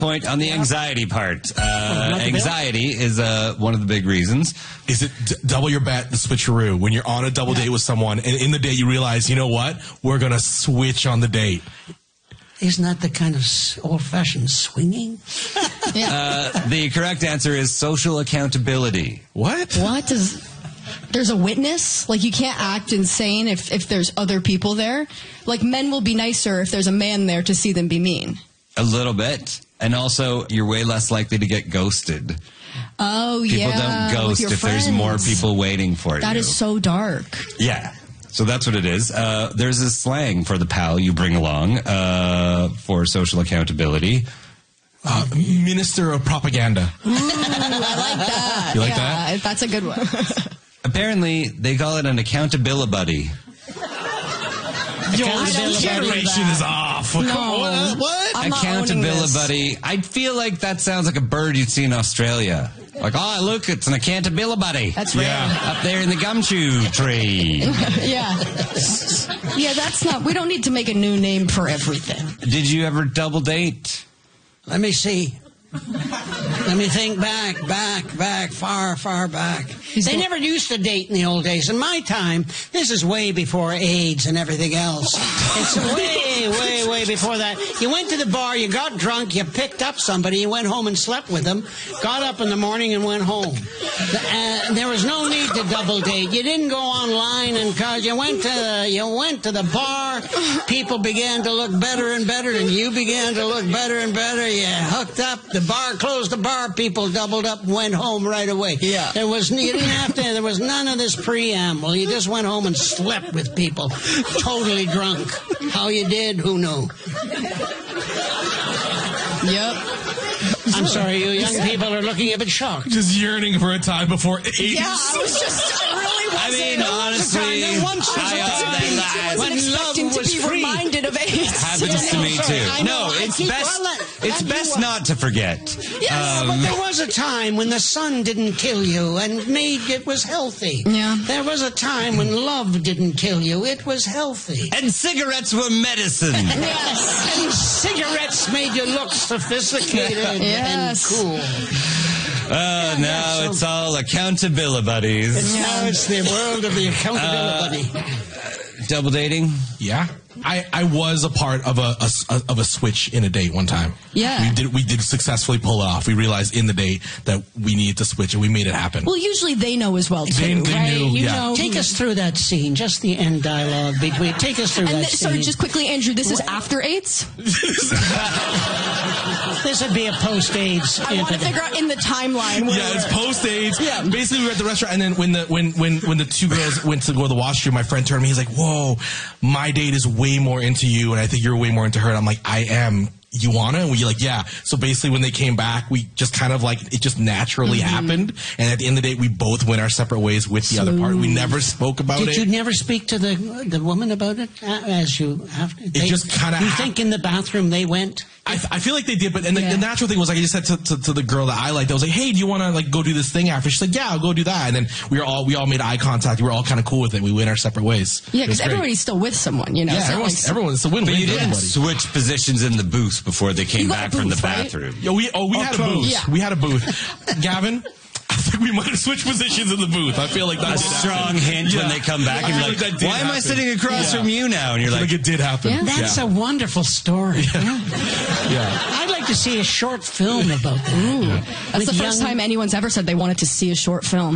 Point on the anxiety part. Anxiety is one of the big reasons. Is it double your bet, the switcheroo? When you're on a double date with someone, and in the date you realize, you know what? We're going to switch on the date. Isn't that the kind of old-fashioned swinging? The correct answer is social accountability. What? What is... There's a witness? Like, you can't act insane if there's other people there? Like, men will be nicer if there's a man there to see them be mean. A little bit. And also, you're way less likely to get ghosted. Oh, People don't ghost if there's more people waiting for you. That is so dark. Yeah. So that's what it is. There's a slang for the pal you bring along for social accountability. Minister of propaganda. Ooh, I like that. You like that? That's a good one. Apparently, they call it an accountability. Your generation is off. No. What? Accountability. I feel like that sounds like a bird you'd see in Australia. Like, oh, look, it's an accountability. That's rare. Up there in the gumshoe tree. Yeah. Yeah, that's not... We don't need to make a new name for everything. Did you ever double date? Let me see. Let me think back, far back. They never used to date in the old days. In my time, this is way before AIDS and everything else. It's way before that. You went to the bar, you got drunk, you picked up somebody, you went home and slept with them, got up in the morning and went home. There was no need to double date. You didn't go online and cause you went to the bar, people began to look better and better, and you began to look better and better. You hooked up, the bar closed the bar, people doubled up and went home right away. Yeah. There was none of this preamble. You just went home and slept with people, totally drunk. How you did, who knew? Yep. I'm sorry, you young people are looking a bit shocked. Just yearning for a time before AIDS. Yeah, I really wasn't. I mean, honestly, I wasn't expecting to be reminded of AIDS. Happens to me too. No, it's best not to forget. Yes, but there was a time when the sun didn't kill you and made it was healthy. Yeah. There was a time when love didn't kill you. It was healthy. And cigarettes were medicine. Yes. And cigarettes made you look sophisticated and cool. Now it's all accountability buddies. Now it's the world of the accountability. Double dating? Yeah. I was a part of a switch in a date one time. Yeah. We did successfully pull it off. We realized in the date that we needed to switch, and we made it happen. Well, usually they know as well, too, They right? knew, You yeah. know, Take us through that scene, just the end dialogue between. Take us through that scene. Sorry, just quickly, Andrew, this is after AIDS? This would be a post-AIDS. I want to figure out in the timeline. Yeah, it's post-AIDS. Yeah. Basically, we were at the restaurant, and then when the two girls went to go to the washroom, my friend turned to me. He's like, "Whoa, my date is way more into you, and I think you're way more into her." And I'm like, "I am. You wanna?" And we're like, "Yeah." So basically, when they came back, we just kind of like it just naturally happened. And at the end of the day, we both went our separate ways with the other part. We never spoke about it. Did you never speak to the woman about it as you have? It just kind of. You think in the bathroom they went? I feel like they did, but the natural thing was like I just said to the girl that I liked, I was like, "Hey, do you want to like go do this thing after?" She's like, "Yeah, I'll go do that." And then we all made eye contact. We were all kind of cool with it. We went our separate ways. Yeah, because everybody's still with someone, you know. Yeah, so everyone's a win-win. But you for didn't everybody. switch positions in the booth before they came You got back a from the booth, right? bathroom. Yeah, we had a booth. Yeah. We had a booth. Gavin, I think we might have switched positions in the booth. I feel like that A did strong happen. hint when Yeah. they come back and I you're feel like, that did why am I happen. sitting across Yeah. from you now? And you're I feel like, like it did happen. Yeah. That's a wonderful story. Yeah. I'd like to see a short film about that. Ooh, that's the With first young- time anyone's ever said they wanted to see a short film.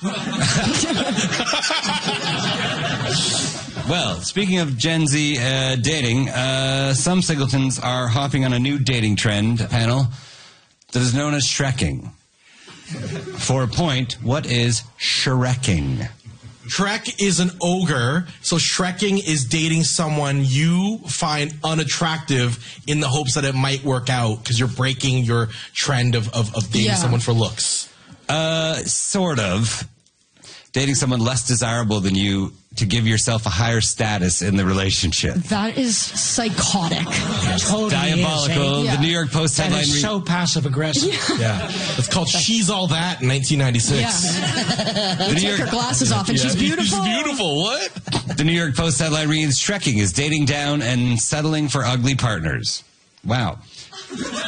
well, speaking of Gen Z dating, some singletons are hopping on a new dating trend panel that is known as Shrekking. For a point, what is Shrekking? Shrek is an ogre, so Shrekking is dating someone you find unattractive in the hopes that it might work out because you're breaking your trend of dating someone for looks. Sort of. Dating someone less desirable than you to give yourself a higher status in the relationship. That is psychotic. Totally Diabolical. is, eh? The New York Post That headline is so passive-aggressive. Yeah. It's called She's All That in 1996. Yeah. The New Take York her glasses off and Yeah, she's beautiful. She's beautiful. What? The New York Post headline reads, Shrekking is dating down and settling for ugly partners. Wow.